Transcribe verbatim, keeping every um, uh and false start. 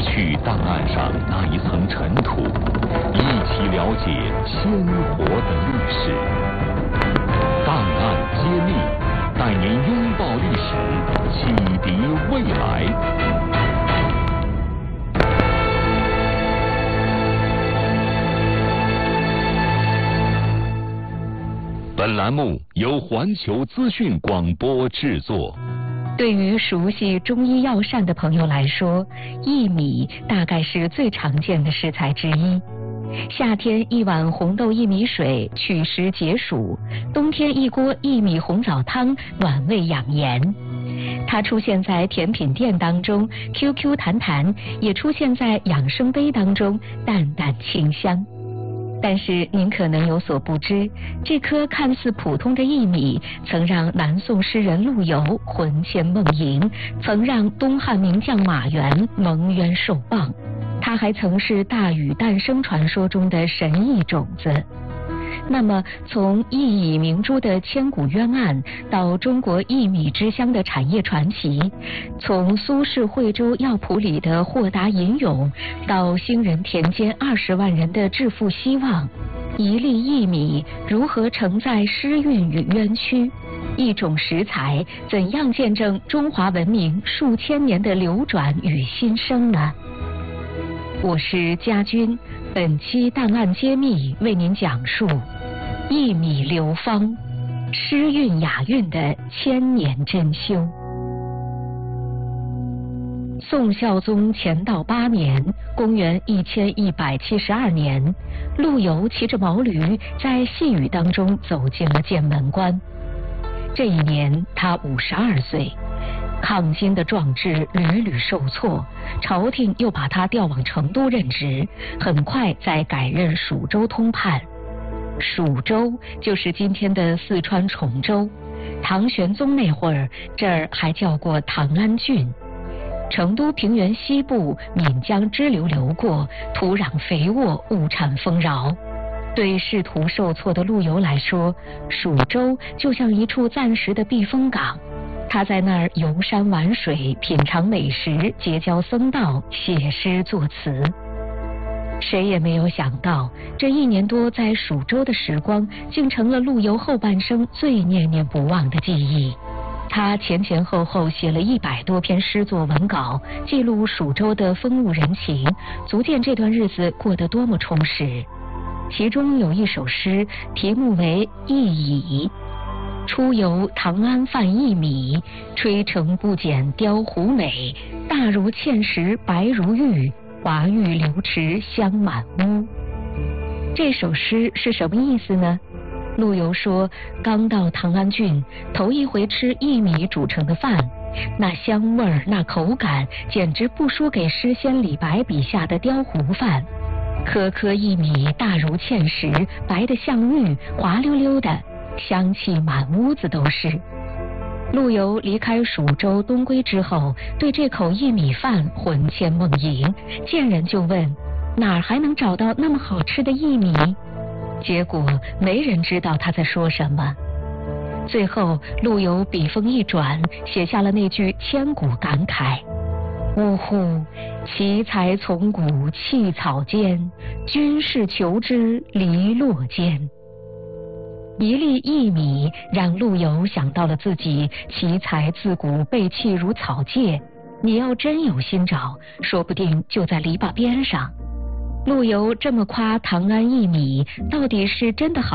去档案上那一层尘土，一起了解鲜活的历史。档案揭秘，带您拥抱历史，启迪未来。本栏目由环球资讯广播制作。 对于熟悉中医药膳的朋友来说，薏米大概是最常见的食材之一。夏天一碗红豆薏米水祛湿解暑，冬天一锅薏米红枣汤暖胃养颜。它出现在甜品店当中 Q Q 弹弹，也出现在养生杯当中淡淡清香。但是您可能有所不知，这颗看似普通的薏米曾让南宋诗人陆游魂牵梦萦，曾让东汉名将马援蒙冤受谤。它还曾是大禹诞生传说中的神异种子。那么从薏苡明珠的千古冤案到中国薏米之乡的产业传奇，从苏轼惠州药圃里的豁达吟咏到兴仁田间二十万人的致富希望，一粒薏米如何承载诗韵与冤屈？一种食材怎样见证中华文明数千年的流转与新生呢？我是家军，本期档案揭秘为您讲述薏米流芳，诗韵雅韵的千年珍馐。宋孝宗乾道八年，公元一千一百七十二年，陆游骑着毛驴在细雨当中走进了剑门关。这一年他五十二岁，抗金的壮志屡屡受挫，朝廷又把他调往成都任职，很快再改任蜀州通判。蜀州就是今天的四川崇州，唐玄宗那会儿这儿还叫过唐安郡。成都平原西部岷江支流流过，土壤肥沃，物产丰饶。对仕途受挫的陆游来说，蜀州就像一处暂时的避风港。他在那儿游山玩水，品尝美食，结交僧道，写诗作词。谁也没有想到，这一年多在蜀州的时光，竟成了陆游后半生最念念不忘的记忆。他前前后后写了一百多篇诗作文稿，记录蜀州的风物人情，足见这段日子过得多么充实。其中有一首诗，题目为《薏苡》。出游唐安贩薏米，吹成不减雕湖美。大如芡实白如玉，华玉流池香满屋。这首诗是什么意思呢？陆游说，刚到唐安郡，头一回吃薏米煮成的饭，那香味儿，那口感，简直不输给诗仙李白笔下的雕湖饭。颗颗薏米大如芡实，白得像玉，滑溜溜的，香气满屋子都是。陆游离开蜀州东归之后，对这口薏米饭魂牵梦萦，见人就问，哪儿还能找到那么好吃的薏米？结果没人知道他在说什么。最后陆游笔锋一转，写下了那句千古感慨：呜呼，奇才从古弃草间，君是求之篱落间。一粒薏米让陆游想到了自己奇才自古被弃如草芥，你要真有心找，说不定就在篱笆边上。陆游这么夸唐安薏米，到底是真的好